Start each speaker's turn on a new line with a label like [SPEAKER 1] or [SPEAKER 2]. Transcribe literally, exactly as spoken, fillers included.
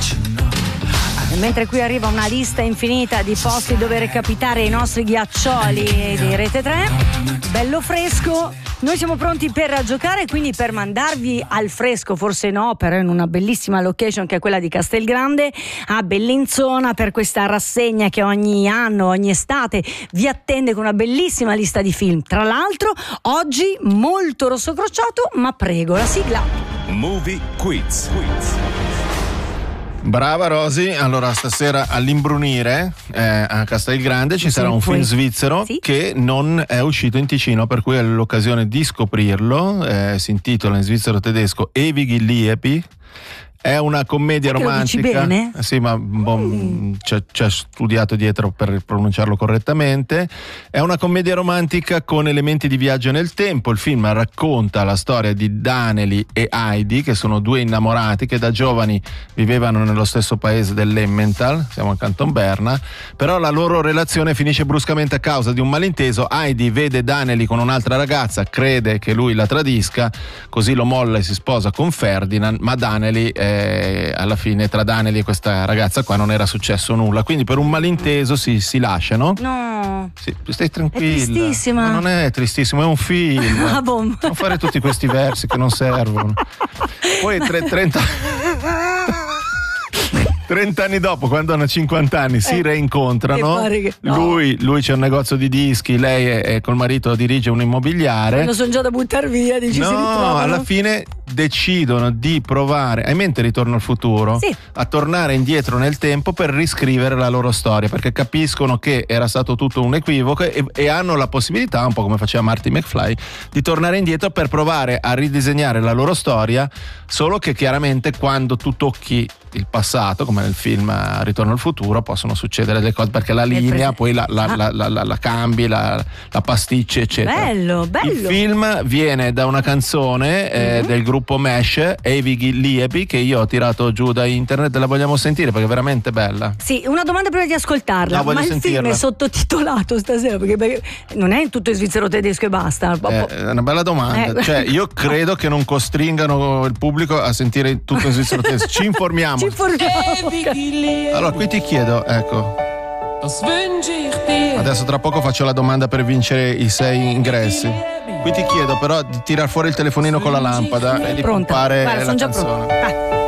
[SPEAKER 1] E mentre qui arriva una lista infinita di posti dove recapitare i nostri ghiaccioli di Rete tre, bello fresco, noi siamo pronti per giocare, quindi per mandarvi al fresco, forse no, però in una bellissima location che è quella di Castelgrande a Bellinzona, per questa rassegna che ogni anno, ogni estate vi attende con una bellissima lista di film. Tra l'altro oggi molto rosso crociato, ma prego la sigla.
[SPEAKER 2] Movie Quiz. Quiz.
[SPEAKER 3] Brava Rosy, allora stasera all'Imbrunire eh, a Castelgrande ci sì, sarà un film svizzero sì? che non è uscito in Ticino, per cui è l'occasione di scoprirlo, eh, si intitola in svizzero tedesco Ewige Liebe. È una commedia
[SPEAKER 1] Perché
[SPEAKER 3] romantica.
[SPEAKER 1] Lo dici bene?
[SPEAKER 3] Sì, ma mm. c'è, c'è studiato dietro per pronunciarlo correttamente. È una commedia romantica con elementi di viaggio nel tempo. Il film racconta la storia di Danneli e Heidi, che sono due innamorati che da giovani vivevano nello stesso paese dell'Emmental, siamo a Canton Berna, però la loro relazione finisce bruscamente a causa di un malinteso. Heidi vede Danneli con un'altra ragazza, crede che lui la tradisca, così lo molla e si sposa con Ferdinand, ma Danneli eh, alla fine tra Danneli e questa ragazza qua non era successo nulla, quindi per un malinteso si, si lasciano.
[SPEAKER 1] No,
[SPEAKER 3] sì, stai tranquilla,
[SPEAKER 1] è tristissima.
[SPEAKER 3] Ma non è tristissimo, è un film.
[SPEAKER 1] Ah, bom.
[SPEAKER 3] Non fare tutti questi versi che non servono. Poi tre, trenta trenta anni dopo, quando hanno cinquanta anni, si eh, reincontrano.
[SPEAKER 1] Che no.
[SPEAKER 3] Lui, lui c'è un negozio di dischi, lei è, è col marito dirige un immobiliare.
[SPEAKER 1] Non sono già da buttare via, dici,
[SPEAKER 3] no,
[SPEAKER 1] si ritrovano.
[SPEAKER 3] Alla fine decidono di provare, hai in mente Ritorno al futuro?
[SPEAKER 1] Sì.
[SPEAKER 3] A tornare indietro nel tempo per riscrivere la loro storia, perché capiscono che era stato tutto un equivoco e, e hanno la possibilità, un po' come faceva Marty McFly, di tornare indietro per provare a ridisegnare la loro storia, solo che chiaramente quando tu tocchi il passato, come nel film Ritorno al futuro, possono succedere delle cose, perché la linea poi la, la, ah. la, la, la, la cambi, la, la pasticci, eccetera.
[SPEAKER 1] Bello, bello.
[SPEAKER 3] Il film viene da una canzone eh, mm-hmm. del gruppo Mesh, Ewige Liebe, che io ho tirato giù da internet, la vogliamo sentire perché è veramente bella.
[SPEAKER 1] Sì, una domanda prima di ascoltarla.
[SPEAKER 3] No,
[SPEAKER 1] ma il
[SPEAKER 3] sentirla.
[SPEAKER 1] film è sottotitolato stasera perché, perché non è in tutto in svizzero tedesco e basta.
[SPEAKER 3] Eh, è una bella domanda. Eh. Cioè, io credo che non costringano il pubblico a sentire tutto in svizzero tedesco. Ci informiamo.
[SPEAKER 1] Ci informiamo.
[SPEAKER 3] Allora, qui ti chiedo, ecco. Adesso tra poco faccio la domanda per vincere i sei ingressi. Qui ti chiedo però di tirar fuori il telefonino con la lampada e di pompare la canzone.